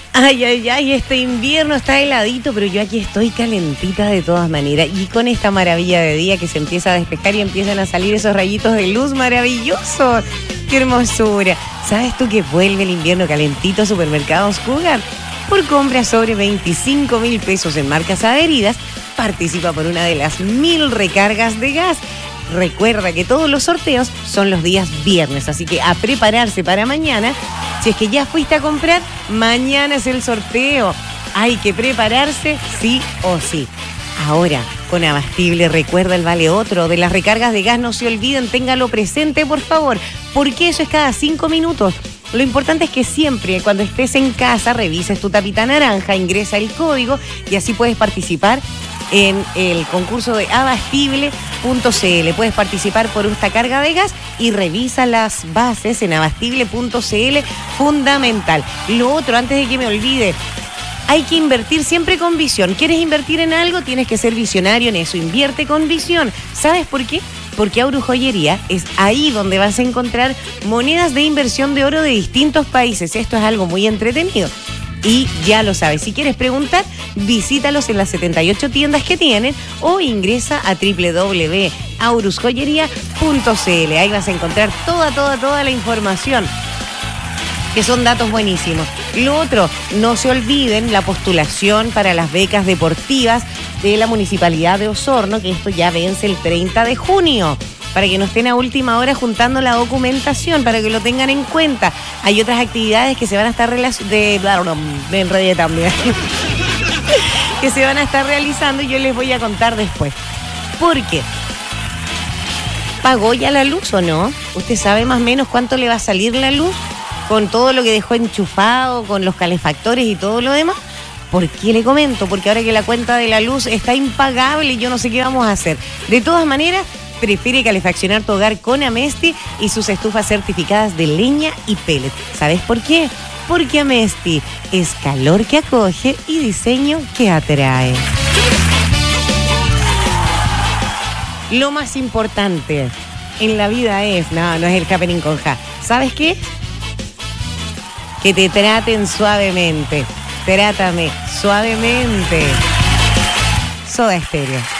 Ay, ay, ay, este invierno está heladito, pero yo aquí estoy calentita de todas maneras. Y con esta maravilla de día que se empieza a despejar y empiezan a salir esos rayitos de luz maravillosos. ¡Qué hermosura! ¿Sabes tú que vuelve el invierno calentito a Supermercados Cougar? Por compras sobre 25.000 pesos en marcas adheridas, participa por una de las 1.000 recargas de gas. Recuerda que todos los sorteos son los días viernes, así que a prepararse para mañana. Si es que ya fuiste a comprar, mañana es el sorteo. Hay que prepararse sí o sí. Ahora, con Abastible, recuerda el vale otro de las recargas de gas. No se olviden, téngalo presente, por favor, porque eso es cada 5 minutos. Lo importante es que siempre, cuando estés en casa, revises tu tapita naranja, ingresa el código y así puedes participar en el concurso de Abastible.cl. Puedes participar por esta carga de gas y revisa las bases en Abastible.cl. Fundamental. Lo otro, antes de que me olvide, hay que invertir siempre con visión. ¿Quieres invertir en algo? Tienes que ser visionario en eso. Invierte con visión. ¿Sabes por qué? Porque Aurus Joyería es ahí donde vas a encontrar monedas de inversión de oro de distintos países. Esto es algo muy entretenido. Y ya lo sabes, si quieres preguntar, visítalos en las 78 tiendas que tienen o ingresa a www.aurusjoyería.cl. Ahí vas a encontrar toda la información, que son datos buenísimos. Lo otro, no se olviden la postulación para las becas deportivas de la Municipalidad de Osorno, que esto ya vence el 30 de junio. Para que no estén a última hora juntando la documentación, para que lo tengan en cuenta. Hay otras actividades que se van a estar me enredé también. que se van a estar realizando y yo les voy a contar después. ¿Por qué? ¿Pagó ya la luz o no? ¿Usted sabe más o menos cuánto le va a salir la luz? Con todo lo que dejó enchufado, con los calefactores y todo lo demás. ¿Por qué le comento? Porque ahora que la cuenta de la luz está impagable y yo no sé qué vamos a hacer. De todas maneras, prefiere calefaccionar tu hogar con Amesti y sus estufas certificadas de leña y pellet. ¿Sabes por qué? Porque Amesti es calor que acoge y diseño que atrae. Lo más importante en la vida es, no es el happening con ja. ¿Sabes qué? Que te traten suavemente. Trátame suavemente. Soda Stereo.